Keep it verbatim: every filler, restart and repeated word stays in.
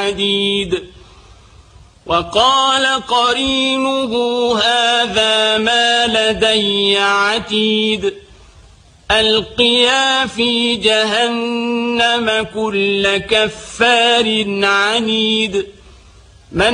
حديد وقال قرينه هذا ما لدي عتيد ألقيا في جهنم كل كفار عنيد